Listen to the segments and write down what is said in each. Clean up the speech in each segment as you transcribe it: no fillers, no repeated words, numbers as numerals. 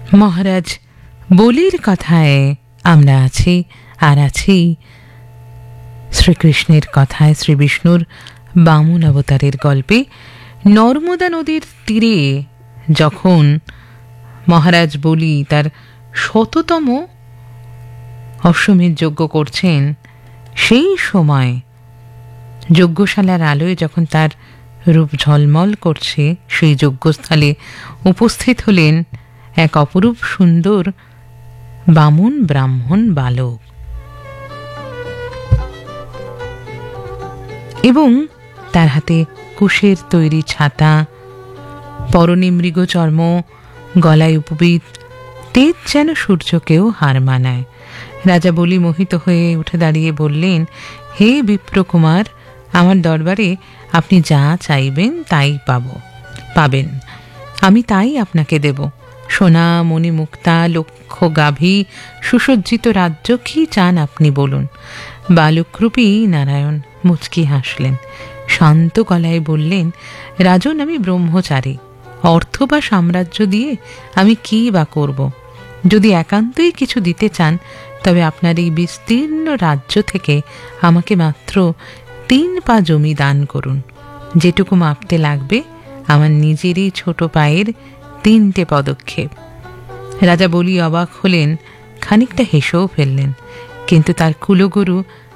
মহারাজ বলির কথায় আমরা আছি, আর আছি শ্রীকৃষ্ণের কথায়, শ্রী বিষ্ণুর বামন অবতারের গল্পে। নর্মদা নদীর তীরে যখন মহারাজ বলি তার ১০০তম অশ্বমেধ যজ্ঞ করছেন, সেই সময় যজ্ঞশালার আলোয় যখন তার রূপ ঝলমল করছে, সেই যজ্ঞস্থলে উপস্থিত হলেন এক অপরূপ সুন্দর বামন ব্রাহ্মণ বালক, এবং তার হাতে কুশের তৈরি ছাতা, পরনে মৃগচর্ম, গলায় উপবীত, তেজ যেন সূর্যকেও হার মানায়। রাজা বলি মোহিত হয়ে উঠে দাঁড়িয়ে বললেন, হে বিপ্রকুমার, আমার দরবারে আপনি যা চাইবেন তাই পাবেন, আমি তাই আপনাকে দেব। সোনা মণি মুক্তা, লক্ষ গাভী, সুসজ্জিত রাজ্য, কি চান আপনি বলুন। বালকরূপী নারায়ণ মুচকি হাসলেন, শান্ত গলায় বললেন, রাজন, আমি ব্রহ্মচারী, অর্থ বা সাম্রাজ্য দিয়ে আমি কি বা করব। যদি একান্তই কিছু দিতে চান, তবে আপনার এই বিস্তীর্ণ রাজ্য থেকে আমাকে মাত্র ৩ পা জমি দান করুন। যেটুকু মাপতে লাগবে আমার নিজেরই ছোট পায়ের ৩টে পদক্ষেপ। রাজা বলি অবাক হলেন, খানিকটা হেসেও ফেললেন, কিন্তু তার কুলগুরু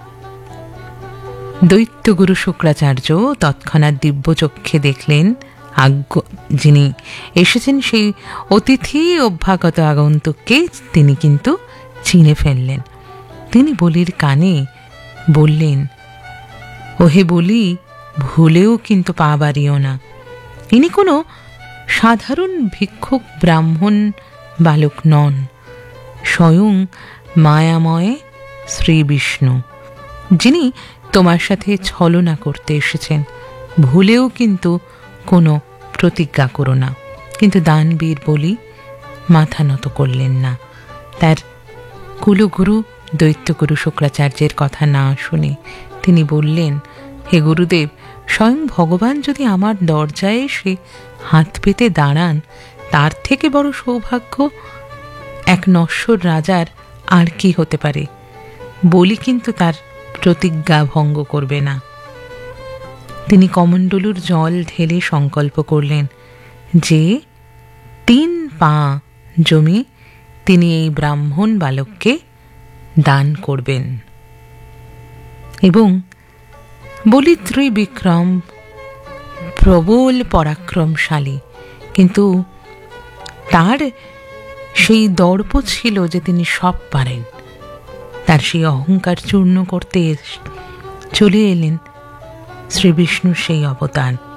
দৈত্যগুরু শুক্রাচার্য তৎক্ষণাৎ দিব্যচক্ষে দেখলেন, যিনি এসেছেন সেই অতিথি অভ্যাগত আগন্তুককে তিনি কিন্তু চিনে ফেললেন। তিনি বলির কানে বললেন, ওহে বলি, ভুলেও কিন্তু পা বাড়িও না। ইনি কোনো সাধারণ ভিক্ষুক ব্রাহ্মণ বালক নন, স্বয়ং মায়াময় শ্রী বিষ্ণু, যিনি তোমার সাথে ছলনা করতে এসেছেন। ভুলেও কিন্তু কোনো প্রতিজ্ঞা করো না। কিন্তু দানবীর বলি মাথা নত করলেন না। তার কুলগুরু দৈত্যগুরু শুক্রাচার্যের কথা না শুনে তিনি বললেন, হে গুরুদেব, স্বয়ং ভগবান যদি আমার দরজায় এসে হাত পেতে দাঁড়ান, তার থেকে বড় সৌভাগ্য এক নশ্বর রাজার আর কি হতে পারে। বলি কিন্তু তার প্রতিজ্ঞা ভঙ্গ করবে না। তিনি কমণ্ডলুর জল ঢেলে সংকল্প করলেন যে ৩ পা জমি তিনি এই ব্রাহ্মণ বালককে দান করবেন। এবং বলি ত্রিবিক্রম, প্রবল পরাক্রমশালী, কিন্তু তার সেই দর্প ছিল যে তিনি সব পারেন। তার সেই অহংকার চূর্ণ করতে চলে এলেন শ্রী বিষ্ণুর সেই অবতার।